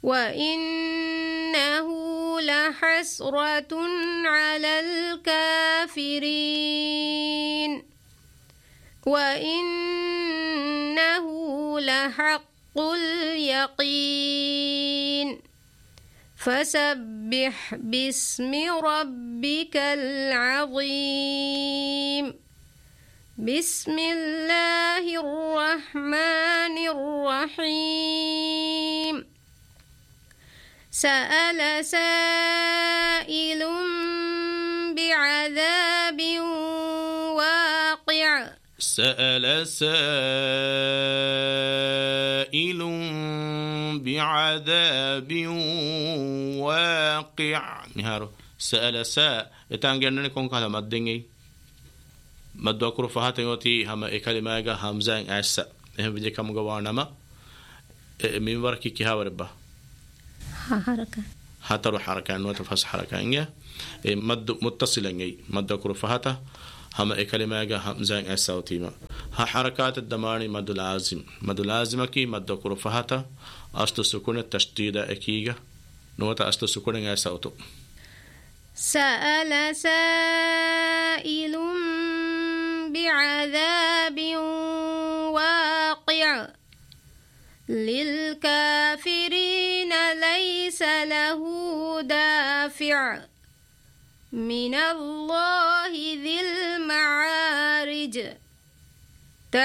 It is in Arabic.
وإنه لحسرة على الكافرين وإنه لحق اليقين فسبح باسم ربك العظيم بسم الله الرحمن الرحيم سأل سائل بعذاب واقع سأل سائل بعذاب واقع نهارو سأل ساء يتانجرنني كون كذا مديني مد أكرو فهاتن يوتي هما كلمة جا همزة عسى هم بيجي كم جوانا ما من وركي كها وربا حركة هاترو حركة نوت فاس حركة إنجا مد متصل إنجي مد أكرو فهاته هما كلمة جا همزة عسى وتيما ها حركات الدماني مد لازم كي مد أكرو فهاته أصل سكون التشديد أكيجا نوت أصل سكون عسى وتو سأل سائل بعذاب واقع للكافرين ليس له دافع من الله ذي المعارج